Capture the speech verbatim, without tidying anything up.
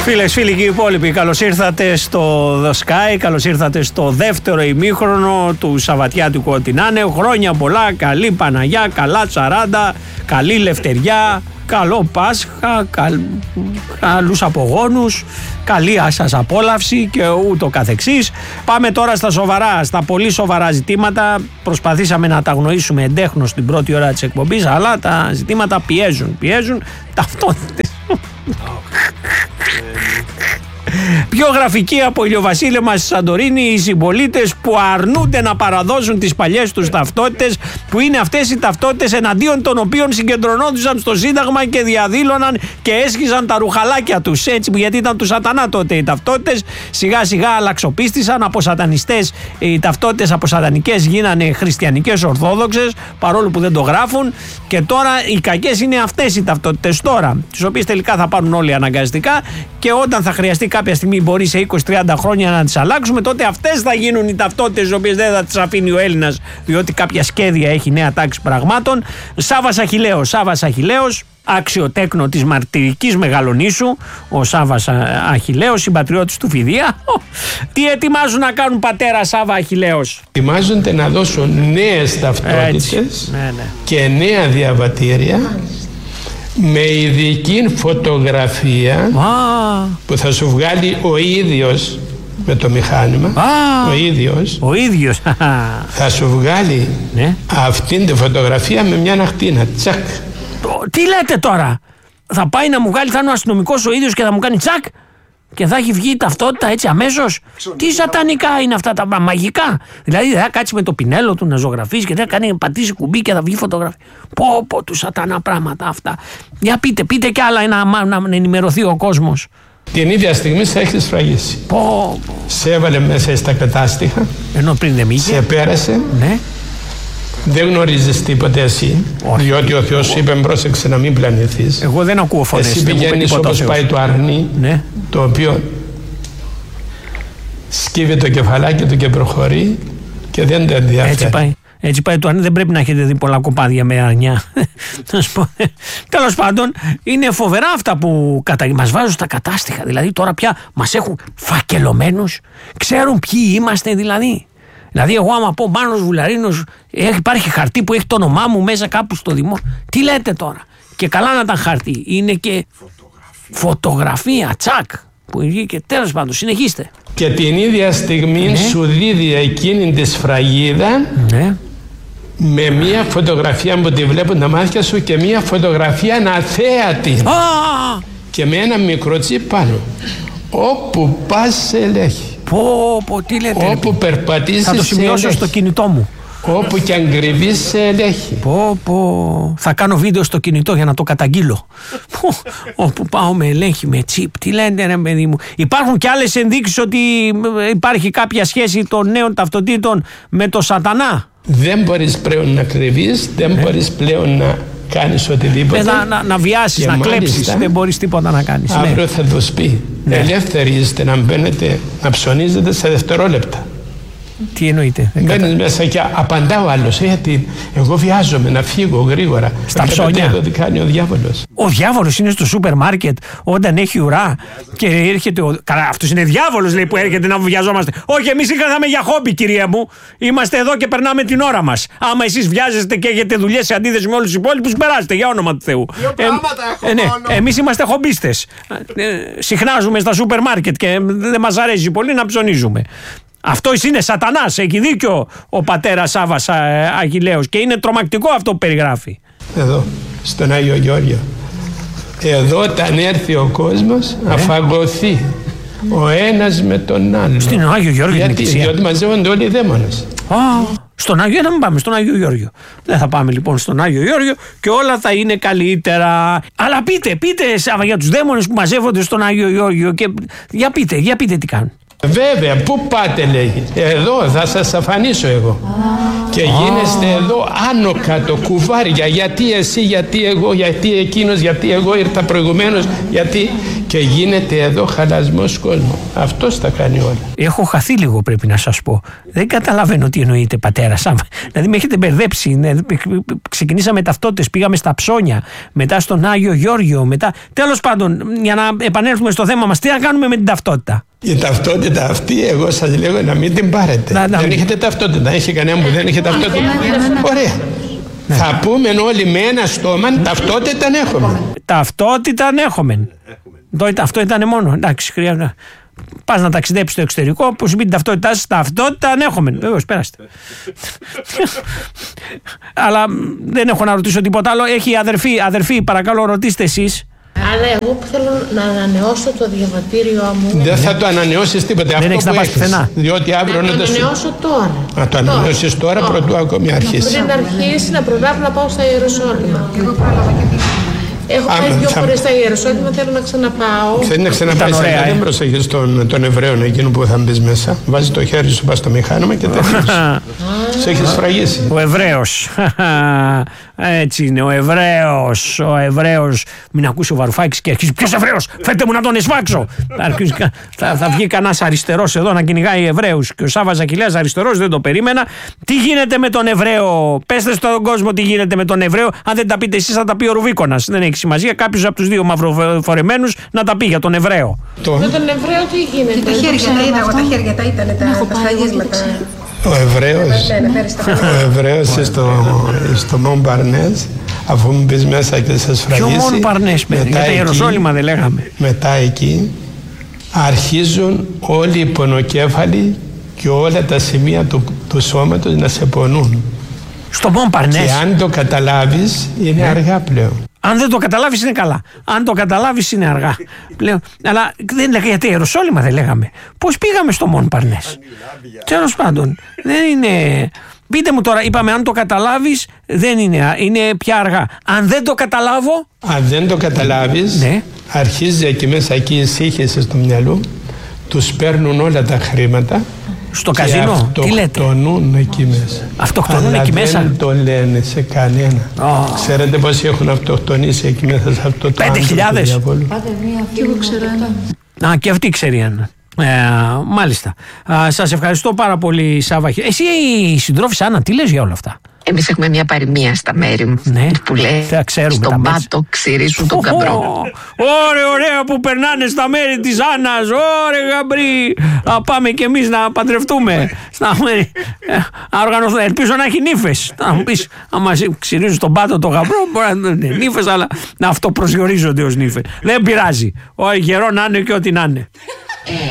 Φίλες, φίλοι και οι υπόλοιποι, καλώς ήρθατε στο The Sky, καλώς ήρθατε στο δεύτερο ημίχρονο του Σαββατιάτικου ό,τι να είναι. Χρόνια πολλά, καλή Παναγιά, καλά τσαράντα, καλή Λευτεριά, καλό Πάσχα, καλ... καλούς απογόνους, καλή σας απόλαυση και ούτω καθεξής. Πάμε τώρα στα σοβαρά, στα πολύ σοβαρά ζητήματα. Προσπαθήσαμε να τα αγνοήσουμε εντέχνως στην πρώτη ώρα της εκπομπής, αλλά τα ζητήματα πιέζουν, πιέζουν ταυτότητες. Πιο γραφική από ηλιοβασίλεμα στη Σαντορίνη οι συμπολίτες που αρνούνται να παραδώσουν τις παλιές τους ταυτότητες, που είναι αυτές οι ταυτότητες εναντίον των οποίων συγκεντρωνόντουσαν στο Σύνταγμα και διαδήλωναν και έσχιζαν τα ρουχαλάκια τους, έτσι, γιατί ήταν του σατανά τότε οι ταυτότητες. Σιγά σιγά αλλαξοπίστησαν, από σατανιστές οι ταυτότητες, από σατανικές γίνανε χριστιανικές ορθόδοξες, παρόλο που δεν το γράφουν, και τώρα οι κακές είναι αυτές οι ταυτότητες τώρα, τις οποίες τελικά θα πάρουν όλοι αναγκαστικά, και όταν θα χρειαστεί κάποια στιγμή, μπορεί σε είκοσι τριάντα χρόνια να τις αλλάξουμε, τότε αυτές θα γίνουν οι ταυτότητες τις οποίες δεν θα τις αφήνει ο Έλληνας, διότι κάποια σχέδια έχει νέα τάξη πραγμάτων. Σάββας Αχιλλέος, Σάββας Αχιλλέος, αξιοτέκνο της μαρτυρικής Μεγαλονήσου, ο Σάββας Αχιλλέος, συμπατριώτης του Φιδία. Τι ετοιμάζουν να κάνουν, πατέρα Σάββα Αχιλλέος? Ετοιμάζονται να δώσουν νέες ταυτότητες, ναι, ναι. και νέα διαβατήρια με ειδική φωτογραφία ah. που θα σου βγάλει ο ίδιος με το μηχάνημα. ah. ο ίδιος ο ίδιος θα σου βγάλει ναι. αυτήν τη φωτογραφία με μια ακτίνα, τσακ. Τι λέτε τώρα? Θα πάει να μου βγάλει, θα είναι ο αστυνομικός ο ίδιος και θα μου κάνει τσακ και θα έχει βγει η ταυτότητα έτσι αμέσως? Τι σατανικά είναι αυτά τα μαγικά? Δηλαδή δεν θα κάτσει με το πινέλο του να ζωγραφίσει και δεν θα κάνει, πατήσει κουμπί και θα βγει φωτογραφία? Πω πω, του σατανά πράγματα αυτά. Για πείτε, πείτε κι άλλα να, να, να ενημερωθεί ο κόσμος. Την ίδια στιγμή σε έχει σφραγίσει. Πω, πω. Σε έβαλε μέσα στα κατάστοιχα. Ενώ πριν δεν είχε. Σε πέρασε. Ναι. Δεν γνωρίζεις τίποτε εσύ, όχι, διότι ο Θεός σου είπε πρόσεξε να μην πλανηθείς. Εγώ δεν ακούω φωνές. Εσύ πηγαίνεις όπως πάει το αρνί, ναι. το οποίο σκύβει το κεφαλάκι του και προχωρεί και δεν το ενδιαφέρει. Έτσι πάει. Έτσι πάει το αρνί, δεν πρέπει να έχετε δει πολλά κοπάδια με αρνιά. Τέλος πάντων, είναι φοβερά αυτά που κατα... μας βάζουν στα κατάστοιχα. Δηλαδή τώρα πια μας έχουν φακελωμένους, ξέρουν ποιοι είμαστε δηλαδή. Δηλαδή, εγώ άμα πω Μάνος Βουλαρίνος, υπάρχει χαρτί που έχει το όνομά μου μέσα κάπου στο δημόσιο. Τι λέτε τώρα? Και καλά να ήταν χαρτί. Είναι και φωτογραφία, φωτογραφία τσακ. Που βγήκε. Τέλος πάντων, συνεχίστε. Και την ίδια στιγμή ναι. σου δίδει εκείνη τη σφραγίδα ναι. με μια φωτογραφία που τη βλέπουν τα μάτια σου και μια φωτογραφία αθέατη. Ah! Και με ένα μικρό τσίπ πάνω. Όπου πας σε ελέγχει. Πω, πω, τι λέτε? Όπου περπατήσεις θα το σημειώσω στο κινητό μου. Όπου και αν κρυβείς σε ελέγχει. Πω, πω. Θα κάνω βίντεο στο κινητό για να το καταγγείλω. Όπου πάω με ελέγχει, με τσίπ. Τι λένε ρε παιδί μου? Υπάρχουν και άλλες ενδείξεις ότι υπάρχει κάποια σχέση των νέων ταυτοτήτων με το σατανά? Δεν μπορείς πλέον να κρυβείς, δεν ε. μπορείς πλέον να κάνεις οτιδήποτε. Να, να, να βιάσεις, να κλέψεις, δεν μπορείς τίποτα να κάνεις. Αύριο ναι. θα τους πει ναι. ελεύθεροι είστε να μπαίνετε, να ψωνίζετε σε δευτερόλεπτα. Τι εννοείται? Μπαίνεις μέσα και απαντά ο άλλος, γιατί εγώ βιάζομαι να φύγω γρήγορα. Στα ψώνια. Αυτό τι κάνει ο διάβολος. Ο διάβολος είναι στο σούπερ μάρκετ όταν έχει ουρά και έρχεται. Ο... Καλά, αυτός είναι διάβολος λέει που έρχεται να βιαζόμαστε. Όχι, εμείς είχαμε για χόμπι, κυρία μου. Είμαστε εδώ και περνάμε την ώρα μας. Άμα εσείς βιάζεστε και έχετε δουλειές σε αντίθεση με όλους τους υπόλοιπους, περάστε για όνομα του Θεού. Δύο πράγματα έχω ε, ναι, εμείς είμαστε χομπίστες. Ε, συχνάζουμε στα σούπερ μάρκετ και δεν μας αρέσει πολύ να ψωνίζουμε. Αυτό είναι σατανάς, έχει δίκιο ο πατέρας Σάββας Αχιλλέος και είναι τρομακτικό αυτό που περιγράφει. Εδώ, στον Άγιο Γεώργιο. Εδώ όταν έρθει ο κόσμος ναι. αφαγωθεί ο ένας με τον άλλον. Στην Άγιο Γεώργιο. Γιατί, διότι μαζεύονται όλοι οι δαίμονες. Α, στον Άγιο, να μην πάμε στον Άγιο Γεώργιο. Δεν θα πάμε λοιπόν στον Άγιο Γεώργιο και όλα θα είναι καλύτερα. Αλλά πείτε, πείτε Σάββα για τους δαίμονες που μαζεύονται στον Άγιο Γεώργιο και για πείτε, για πείτε τι κάνουν. Βέβαια, πού πάτε λέγει. Εδώ θα σας αφανίσω εγώ. Ah. Και γίνεστε oh. εδώ άνω κάτω κουβάρια. Γιατί εσύ, γιατί εγώ, γιατί εκείνος, γιατί εγώ ήρθα προηγουμένως, γιατί... Και γίνεται εδώ χαλασμός κόσμου. Αυτός τα κάνει όλα. Έχω χαθεί λίγο, πρέπει να σας πω. Δεν καταλαβαίνω τι εννοείται πατέρας. Δηλαδή με έχετε μπερδέψει. Ξεκινήσαμε ταυτότητες, πήγαμε στα ψώνια, μετά στον Άγιο Γεώργιο, μετά... Τέλος πάντων, για να επανέλθουμε στο θέμα μας, τι να κάνουμε με την ταυτότητα. Η ταυτότητα αυτή, εγώ σας λέω να μην την πάρετε. Να, να, δεν έχετε ταυτότητα. Έχει κανένα που δεν έχει ταυτότητα. Ωραία. Ναι. Θα πούμε όλοι με ένα στόμα ταυτότητα έχουμε. Ταυτότητα έχουμε. Αυτό ήταν μόνο. Εντάξει, χρειάζεται. Πας να ταξιδέψεις στο εξωτερικό, που σου πει την ταυτότητά σας, ταυτότητα έχουμε. Βεβαίως, πέραστε. Αλλά δεν έχω να ρωτήσω τίποτα άλλο. Έχει αδερφή, αδερφή, παρακαλώ ρωτήστε εσείς. Αλλά εγώ που θέλω να ανανεώσω το διαβατήριό μου. Δεν θα το ανανεώσεις τίποτα. Δεν έχεις να πας πουθενά. Διότι αύριο να το ανανεώσω τώρα. Να το ανανεώσεις τώρα, τώρα πρωτού ακόμη αρχίσει. Πριν αρχίσει να προλάβω να πάω στα Ιεροσόλυμα. Έχω πάει δύο φορές στα Ιεροσόλυμα, θέλω να ξαναπάω. Θέλει να ξαναπάει, δεν ε. προσέχεις τον, τον Εβραίον εκείνο που θα μπεις μέσα. Βάζει το χέρι σου, πας στο μηχάνημα και τελείως. Σε έχεις σφραγίσει. Ο Εβραίος. Έτσι είναι, ο Εβραίος. Ο Εβραίος. Μην ακούσει ο Βαρουφάκης και αρχίζει. Ποιος Εβραίος, φέρτε μου να τον εσφάξω. θα, θα βγει κανένας αριστερός εδώ να κυνηγάει Εβραίους. Και ο Σάββας Ακηλέας αριστερός, δεν το περίμενα. Τι γίνεται με τον Εβραίο, πέστε στον κόσμο τι γίνεται με τον Εβραίο. Αν δεν τα πείτε εσείς, θα τα πει ο Ρουβίκονας. Δεν έχει σημασία, κάποιος από τους δύο μαυροφορεμένους να τα πει για τον Εβραίο. Το... Με τον Εβραίο τι γίνεται. Τα χέρια τα είδα, τα χέρια τα ήταν τα σφραγίσματα. Ο Εβραίος, ο Εβραίος στο, στο Μον Παρνές, αφού μου μπεις μέσα και σε σφραγίσει. Ποιο Μον Παρνές, παιδί, για τα Ιεροσόλυμα δεν λέγαμε. Μετά εκεί αρχίζουν όλοι οι πονοκέφαλοι και όλα τα σημεία του, του σώματος να σε πονούν. Στο Μον Παρνές. Και αν το καταλάβεις είναι ναι. αργά πλέον. Αν δεν το καταλάβεις είναι καλά. Αν το καταλάβεις είναι αργά πλέον. Αλλά δεν λέγαμε γιατί Ιεροσόλυμα δεν λέγαμε. Πώς πήγαμε στο Μον Παρνές. Τέλος πάντων δεν είναι. Πείτε μου τώρα, είπαμε αν το καταλάβεις δεν είναι, είναι πια αργά. Αν δεν το καταλάβω. Αν δεν το καταλάβεις ναι. αρχίζει εκεί μέσα εκεί η σύγχυση στο μυαλό. Τους παίρνουν όλα τα χρήματα. Στο καζίνο, τι λέτε. Αυτοκτονούν εκεί μέσα. Αυτοκτονούν εκεί μέσα. Δεν το λένε σε κανένα. Oh. Ξέρετε πόσοι έχουν αυτοκτονήσει εκεί μέσα σε αυτό το πέντε χιλιάδες. Πάτε μία φίλη μου ξέρω ένα. Α, και αυτή ξέρει ένα. Ε, μάλιστα. Α, σας ευχαριστώ πάρα πολύ, Σάββα. Εσύ η συντρόφισσα Άννα, τι λες για όλα αυτά. Εμείς έχουμε μια παροιμία στα μέρη μου ναι, που λέει στον πάτο ξυρίζουν τον καμπρό. Ωραία, ωραία που περνάνε στα μέρη της Άννας. Ωραία, γαμπρί. Θα πάμε κι εμείς να παντρευτούμε. Να οργανωθούμε. Ελπίζω να έχει νύφες. Να μου πεις, άμα ξυρίζουν στον πάτο τον γαμπρό, μπορεί να είναι νύφες, αλλά να αυτοπροσδιορίζονται ως νύφες. Δεν πειράζει. Ο γερό να είναι και ό,τι να είναι.